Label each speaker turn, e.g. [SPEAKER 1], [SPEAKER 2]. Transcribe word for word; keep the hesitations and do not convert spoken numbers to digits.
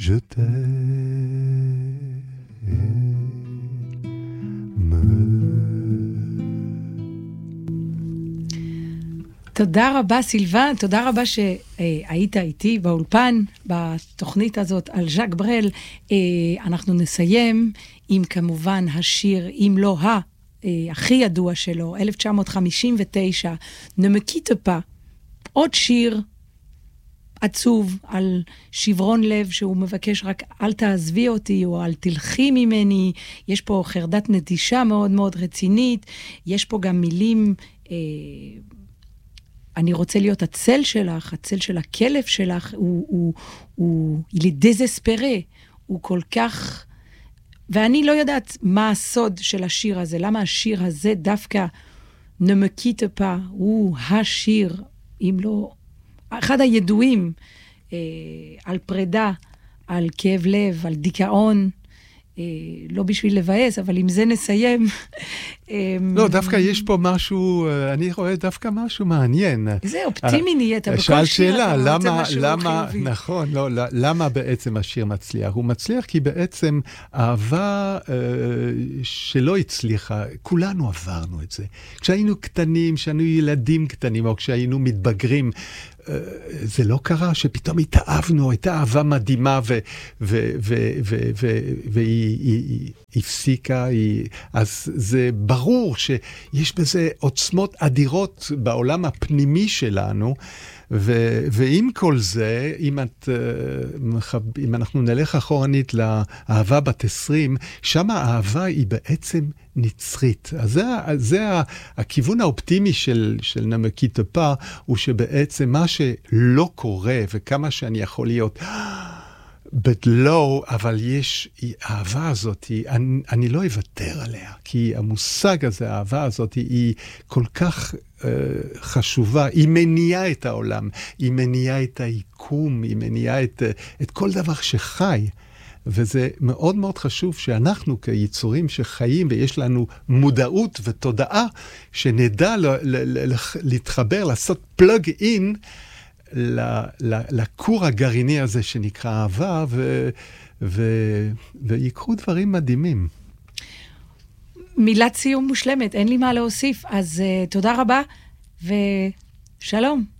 [SPEAKER 1] je t'aime.
[SPEAKER 2] תודה רבה סילבן, תודה רבה שהיית איתי באולפן, בתוכנית הזאת על ז'אק ברל. אנחנו נסיים עם כמובן השיר, אם לא ה, הכי ידוע שלו, אלף תשע מאות חמישים ותשע, Ne me quitte pas. עוד שיר עצוב על שברון לב, שהוא מבקש רק אל תעזבי אותי, או אל תלכי ממני. יש פה חרדת נטישה מאוד מאוד רצינית, יש פה גם מילים... אה, אני רוצה להיות הצל שלך, הצל של הכלב שלך, הוא, הוא, הוא, il est désespéré, הוא כל כך, ואני לא יודעת מה הסוד של השיר הזה, למה השיר הזה דווקא ne me quitte pas, הוא השיר, אם לא, אחד הידועים, אה, על פרידה, על כאב לב, על דיכאון, אה, לא בשביל לבאס, אבל עם זה נסיים.
[SPEAKER 1] לא, דווקא יש פה משהו, אני רואה דווקא משהו מעניין.
[SPEAKER 2] זה אופטימי נהיית, בכל
[SPEAKER 1] שאל
[SPEAKER 2] שיר
[SPEAKER 1] שאלה,
[SPEAKER 2] אתה רוצה
[SPEAKER 1] למה,
[SPEAKER 2] משהו
[SPEAKER 1] למה,
[SPEAKER 2] חיובי.
[SPEAKER 1] נכון, לא, למה בעצם השיר מצליח? הוא מצליח כי בעצם אהבה אה, שלא הצליחה, כולנו עברנו את זה. כשהיינו קטנים, כשהיינו ילדים קטנים, או כשהיינו מתבגרים, זה לא קרה שפתאום התאהבנו, הייתה אהבה מדהימה והיא הפסיקה, אז זה ברור שיש בזה עוצמות אדירות בעולם הפנימי שלנו, ועם כל זה, אם, את, אם אנחנו נלך אחורנית לאהבה בת עשרים, שם האהבה היא בעצם נצרית. אז זה, זה הכיוון האופטימי של, של Ne me quitte pas, הוא שבעצם מה שלא קורה, וכמה שאני יכול להיות בדלו, אבל יש, האהבה הזאת, אני, אני לא אוותר עליה, כי המושג הזה, האהבה הזאת, היא כל כך uh, חשובה, היא מניעה את העולם, היא מניעה את היקום, היא מניעה את, את כל דבר שחי, וזה מאוד מאוד חשוב שאנחנו כיצורים שחיים, ויש לנו מודעות ותודעה, שנדע ל, ל, ל, להתחבר, לעשות פלוג אין, לכור הגרעיני הזה שנקרא אהבה, ו, ו, ויקרו דברים מדהימים.
[SPEAKER 2] מילת סיום מושלמת, אין לי מה להוסיף, אז uh, תודה רבה ושלום.